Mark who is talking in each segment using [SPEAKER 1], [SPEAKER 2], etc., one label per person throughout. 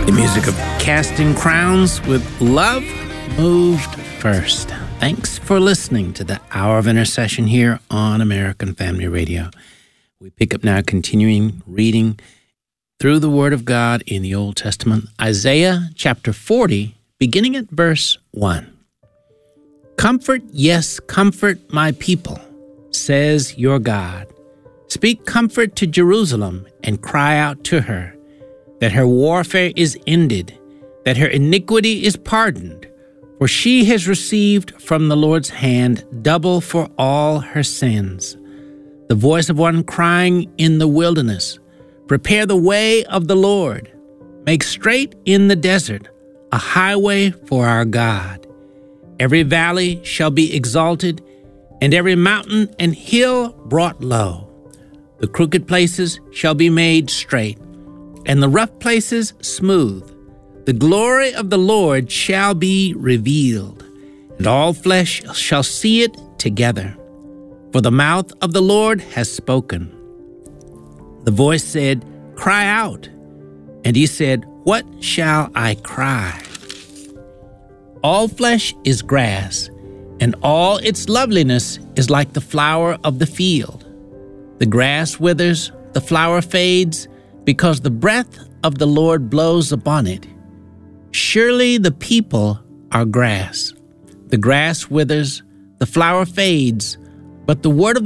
[SPEAKER 1] The music of Casting Crowns with Love Moved First. Thanks for listening to the Hour of Intercession here on American Family Radio. We pick up now, continuing reading through the Word of God in the Old Testament, Isaiah chapter 40, beginning at verse 1. Comfort, yes, comfort my people, says your God. Speak comfort to Jerusalem and cry out to her, that her warfare is ended, that her iniquity is pardoned, for she has received from the Lord's hand double for all her sins. The voice of one crying in the wilderness, prepare the way of the Lord, make straight in the desert a highway for our God. Every valley shall be exalted, and every mountain and hill brought low. The crooked places shall be made straight, and the rough places smooth. The glory of the Lord shall be revealed, and all flesh shall see it together. For the mouth of the Lord has spoken. The voice said, cry out. And he said, what shall I cry? All flesh is grass, and all its loveliness is like the flower of the field. The grass withers, the flower fades, because the breath of the Lord blows upon it. Surely the people are grass. The grass withers, the flower fades, but the word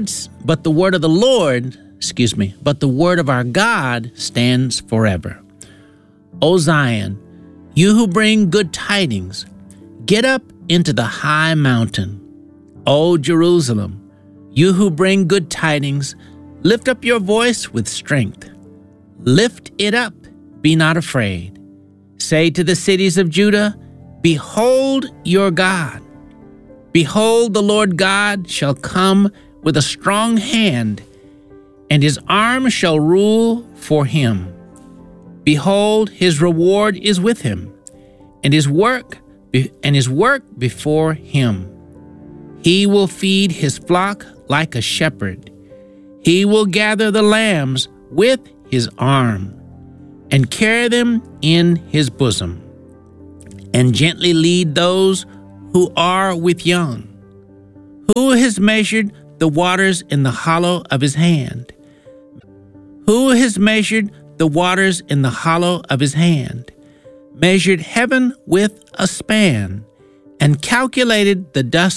[SPEAKER 1] of our God stands forever. O Zion, you who bring good tidings, get up into the high mountain. O Jerusalem, you who bring good tidings, lift up your voice with strength. Lift it up, be not afraid. Say to the cities of Judah, behold your God. Behold, the Lord God shall come with a strong hand, and his arm shall rule for him. Behold, his reward is with him, and his work before him. He will feed his flock like a shepherd. He will gather the lambs with his arm, and carry them in his bosom, and gently lead those who are with young. Who has measured the waters in the hollow of his hand? Who has measured the waters in the hollow of his hand, measured heaven with a span, and calculated the dust